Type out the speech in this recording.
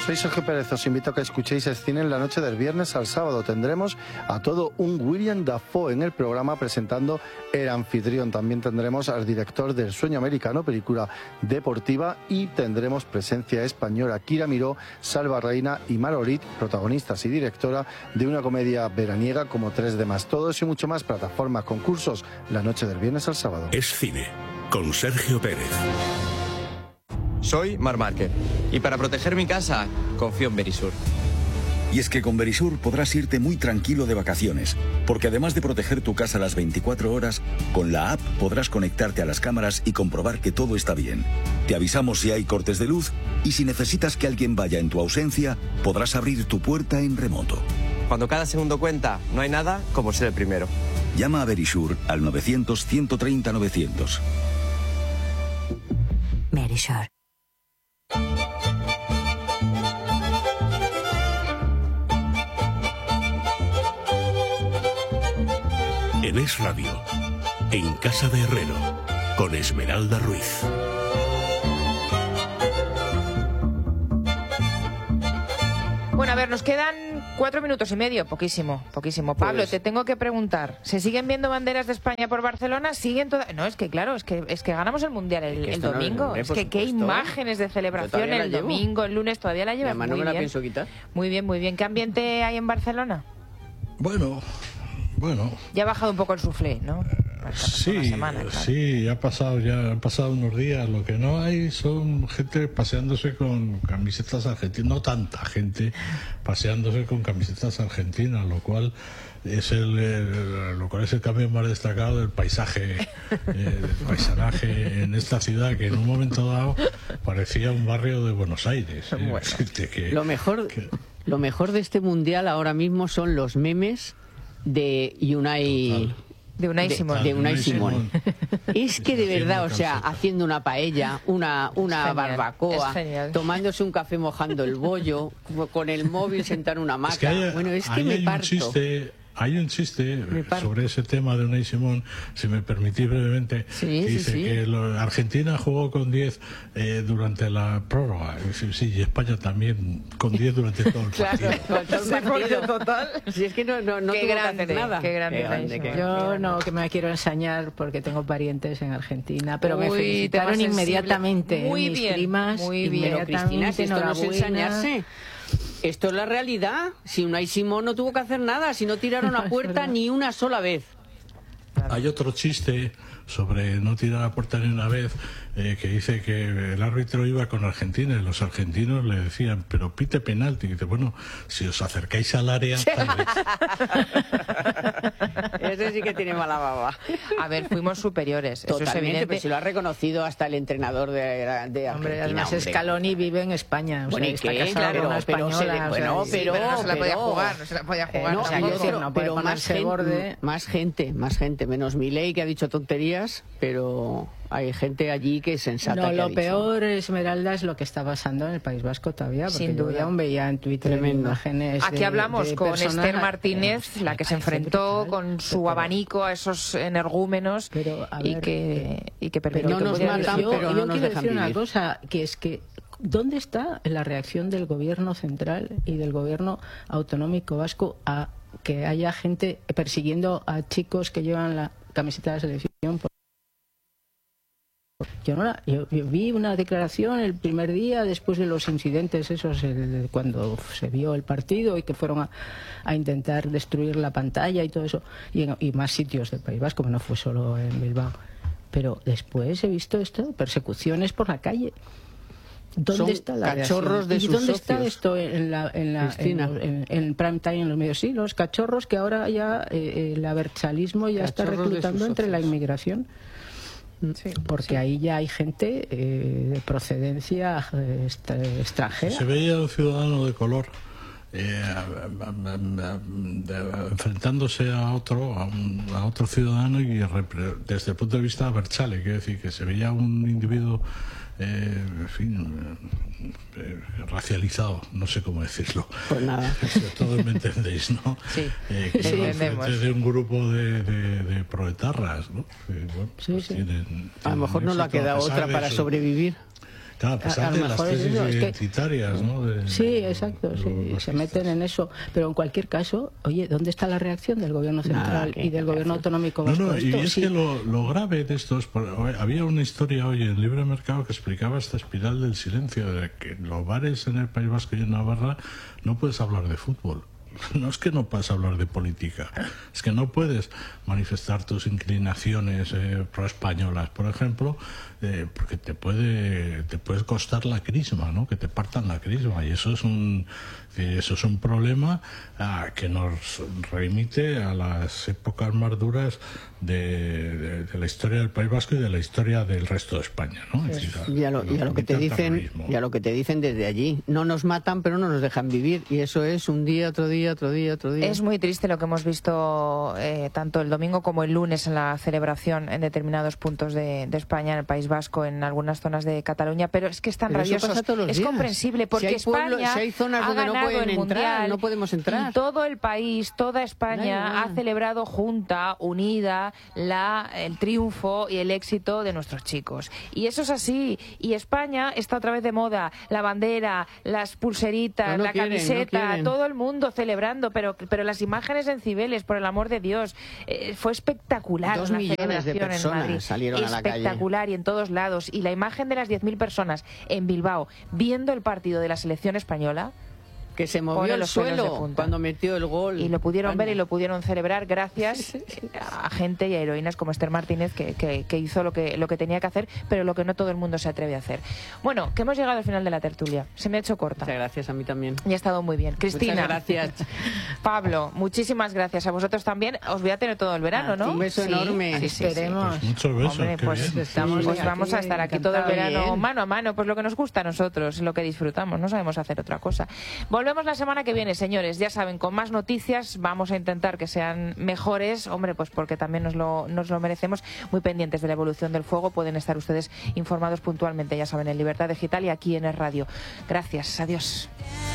Soy Sergio Pérez, os invito a que escuchéis el cine en la noche del viernes al sábado. Tendremos a todo un William Dafoe en el programa presentando El Anfitrión. También tendremos al director del Sueño Americano, película deportiva, y tendremos presencia española. Kira Miró, Salva Reina y Marolit, protagonistas y directora de una comedia veraniega como 3 de más. Todo eso y mucho más, plataformas, concursos, la noche del viernes al sábado. Es cine, con Sergio Pérez. Soy Marc Márquez y para proteger mi casa confío en Verisur. Y es que con Verisur podrás irte muy tranquilo de vacaciones, porque además de proteger tu casa las 24 horas, con la app podrás conectarte a las cámaras y comprobar que todo está bien. Te avisamos si hay cortes de luz y si necesitas que alguien vaya en tu ausencia, podrás abrir tu puerta en remoto. Cuando cada segundo cuenta, no hay nada como ser el primero. Llama a Verisur al 900-130-900. Verisur. En Es Radio, en Casa de Herrero, con Esmeralda Ruiz. Bueno, a ver, nos quedan 4 minutos y medio, poquísimo. Pablo, Pues... te tengo que preguntar, ¿se siguen viendo banderas de España por Barcelona? ¿Siguen todas? No, es que claro, es que ganamos el Mundial el domingo. Es que qué imágenes de celebración el domingo, el lunes, todavía la llevas muy bien. No me la pienso quitar. Muy bien. ¿Qué ambiente hay en Barcelona? Bueno. Ya ha bajado un poco el suflé, ¿no? Sí, sí, han pasado unos días. Lo que no hay son gente paseándose con camisetas argentinas, no tanta gente paseándose con camisetas argentinas, lo cual es el cambio más destacado del paisaje, paisanaje en esta ciudad, que en un momento dado parecía un barrio de Buenos Aires. Bueno, lo mejor de este mundial ahora mismo son los memes de Unai. De Unai Simón. De Unai Simón. Es que de verdad, o sea, haciendo una paella, una barbacoa, tomándose un café mojando el bollo, con el móvil sentado en una hamaca. Es que me parto. Hay un chiste sobre ese tema de Unai Simón, si me permitís brevemente, que dice que Argentina jugó con 10 durante la prórroga. Sí, y España también con 10 durante todo el partido. Con todo el partido total. Si es que no tuvo que hacer nada. Qué grande. Yo no, que me quiero ensañar porque tengo parientes en Argentina, pero me felicitaron inmediatamente. Muy mis bien, primas, muy bien. Pero Cristina, si esto no es ensañarse. Esto es la realidad. Si Unai Simón no tuvo que hacer nada, si no tiraron a puerta ni una sola vez. Hay otro chiste sobre no tirar a puerta ni una vez, que dice que el árbitro iba con Argentina y los argentinos le decían, pero pite penalti. Y dice, bueno, si os acercáis al área... Ese sí que tiene mala baba. A ver, fuimos superiores. Totalmente, eso es evidente. pero si lo ha reconocido hasta el entrenador de Argentina. Hombre, además Scaloni vive en España. Bueno, está casado con una española. Pero no se la podía jugar, pero más gente, menos Milei, que ha dicho tonterías, pero hay gente allí que es sensata. No, lo peor, Esmeralda, es lo que está pasando en el País Vasco todavía, porque sin duda. Yo aún veía en Twitter imágenes. Aquí hablamos con Esther Martínez, la que se enfrentó con su abanico a esos energúmenos y que permitió. No nos matan, pero no nos dejan vivir. Yo quiero decir una cosa, que es que ¿dónde está la reacción del gobierno central y del gobierno autonómico vasco a que haya gente persiguiendo a chicos que llevan la camiseta de la selección? Yo vi una declaración el primer día después de los incidentes esos, cuando se vio el partido y que fueron a intentar destruir la pantalla y todo eso, y más sitios del País Vasco, que no fue solo en Bilbao. Pero después he visto esto, persecuciones por la calle. ¿Dónde está la cachorros de sus ¿Y dónde socios? está esto en prime time, en los medios? Sí, los cachorros que ahora ya el abertzalismo ya está reclutando entre la inmigración. Sí, porque ahí ya hay gente de procedencia extranjera. Se veía un ciudadano de color enfrentándose a otro ciudadano y desde el punto de vista abertzale, quiero decir que se veía un individuo en fin, racializado, no sé cómo decirlo. Pues nada. Todo me entendéis, ¿no? Sí, de un grupo de proetarras, ¿no? Que, bueno, a lo mejor no le ha quedado otra para sobrevivir. Claro, a pesar de las tesis identitarias, ¿no? Sí, exacto, sí, se meten en eso. Pero en cualquier caso, oye, ¿dónde está la reacción del gobierno central y del gobierno autonómico vasco? No, y es que lo grave de esto es... Había una historia hoy en Libre Mercado que explicaba esta espiral del silencio, de que en los bares en el País Vasco y en Navarra no puedes hablar de fútbol. No es que no puedas hablar de política, es que no puedes manifestar tus inclinaciones pro-españolas, por ejemplo, porque te puede costar la crisma, ¿no? Que te partan la crisma, y eso es un problema que nos remite a las épocas más duras de la historia del País Vasco y de la historia del resto de España, ¿no? Es decir, y a lo que te dicen desde allí, no nos matan pero no nos dejan vivir, y eso es un día, otro día. Es muy triste lo que hemos visto tanto el domingo como el lunes en la celebración en determinados puntos de España, en el País Vasco, en algunas zonas de Cataluña, pero es que están rabiosos. Es comprensible, porque España si hay zonas donde no pueden entrar, no podemos entrar. Y todo el país, toda España ha celebrado junta, unida, el triunfo y el éxito de nuestros chicos. Y eso es así. Y España está otra vez de moda. La bandera, las pulseritas, la camiseta, todo el mundo celebrando, pero las imágenes en Cibeles, por el amor de Dios, fue espectacular. 2 millones de personas salieron a la calle. Espectacular, y en todos lados. Y la imagen de las 10.000 personas en Bilbao viendo el partido de la selección española, que se movió el suelo cuando metió el gol. Y lo pudieron ver y lo pudieron celebrar gracias a gente y a heroínas como Esther Martínez, que hizo lo que tenía que hacer, pero lo que no todo el mundo se atreve a hacer. Bueno, que hemos llegado al final de la tertulia. Se me ha hecho corta. Muchas gracias, a mí también. Y ha estado muy bien. Cristina. Muchas gracias. Pablo, muchísimas gracias. A vosotros también. Os voy a tener todo el verano, ¿no? Un beso enorme. Esperemos. Pues muchos besos. Hombre, pues vamos a estar aquí todo el verano mano a mano, pues lo que nos gusta a nosotros, lo que disfrutamos. No sabemos hacer otra cosa. Volvemos la semana que viene, señores, ya saben, con más noticias. Vamos a intentar que sean mejores, hombre, pues porque también nos lo merecemos. Muy pendientes de la evolución del fuego, pueden estar ustedes informados puntualmente, ya saben, en Libertad Digital y aquí en Es Radio. Gracias, adiós.